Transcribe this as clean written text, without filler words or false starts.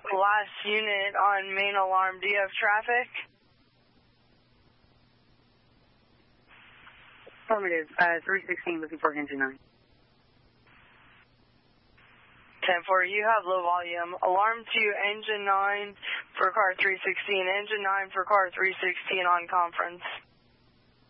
Last unit on main alarm. Do you have traffic? Affirmative. 316 looking for engine 9. 10-4, you have low volume. Alarm to engine 9 for car 316. Engine 9 for car 316 on conference.